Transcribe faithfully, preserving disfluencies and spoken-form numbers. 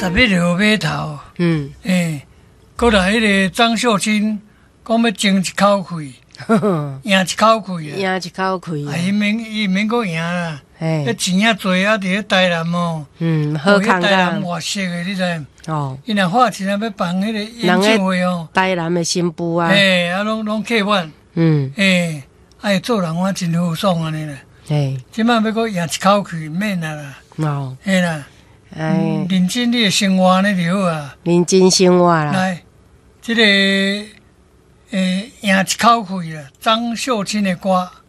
十一号码头， 嗯， 诶，过来迄个张秀清讲要争一口气，赢一口气啊， 赢一口气啊，伊免伊免搁赢啦， 嘿迄钱啊多啊，伫咧台南哦， 嗯，好看台南噶， 外省诶，你知？ 哦， 伊若花钱啊，要办迄个演唱会哦， 台南的新妇啊， 诶，啊，拢拢客满， 嗯， 诶，哎，做人我真好爽安尼啦， 嘿， 即摆要搁赢一口气，免啊啦， 哦， 嘿啦， 哎， 认真你诶生活安尼就好啊。 认真生活啦， 来，即、这个诶赢一口气啦，张秀清的歌。